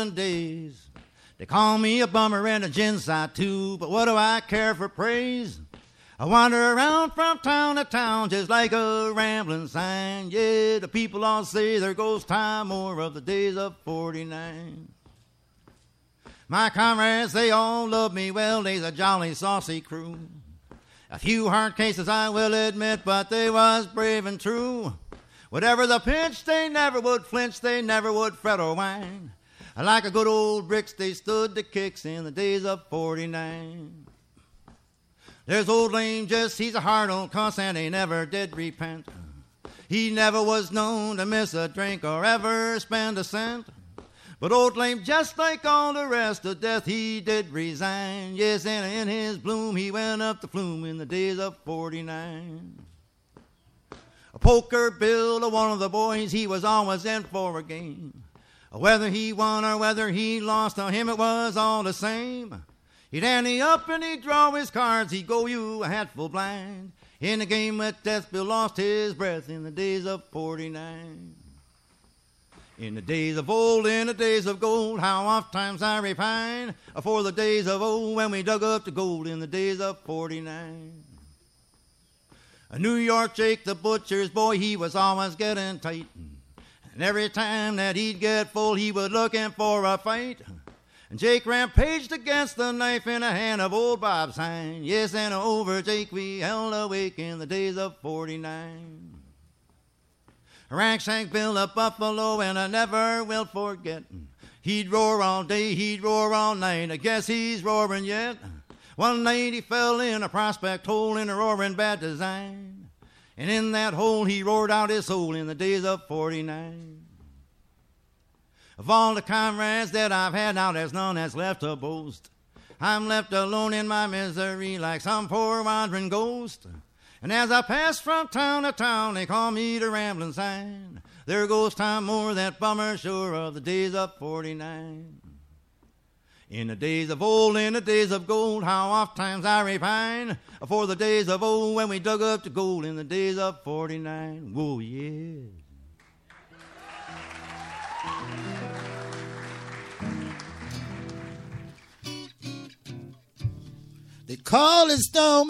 days. They call me a bummer and a ginside too, but what do I care for praise? I wander around from town to town just like a rambling sign. Yeah, the people all say there goes time, more of the days of 49. My comrades, they all love me well, they's a jolly saucy crew. A few hard cases I will admit, but they was brave and true. Whatever the pinch, they never would flinch, they never would fret or whine. Like a good old bricks, they stood the kicks in the days of 49. There's old lame Jess, he's a hard old cuss, and he never did repent. He never was known to miss a drink or ever spend a cent. But old lame, just like all the rest, to death he did resign. Yes, and in his bloom he went up the flume in the days of 49. A poker bill to one of the boys, he was always in for a game. Whether he won or whether he lost, to him it was all the same. He'd ante up and he'd draw his cards, he'd go you a hatful blind. In the game with death, Bill lost his breath in the days of 49. In the days of old, in the days of gold, how oft times I repine for the days of old when we dug up the gold in the days of 49. A New York Jake, the butcher's boy, he was always getting tight. And every time that he'd get full, he was looking for a fight. And Jake rampaged against the knife in the hand of old Bob Sign. Yes, and over Jake we held awake in the days of 49. Rankshank Bill of Buffalo, and I never will forget. He'd roar all day, he'd roar all night. I guess he's roaring yet. One night he fell in a prospect hole in a roaring bad design. And in that hole he roared out his soul in the days of 49. Of all the comrades that I've had, now there's none that's left to boast. I'm left alone in my misery like some poor wandering ghost. And as I pass from town to town, they call me the rambling sign. There goes time, more that bummer sure of the days of 49. In the days of old, in the days of gold, how oft times I repine for the days of old when we dug up the gold in the days of 49. Whoa, yeah. They call it Stone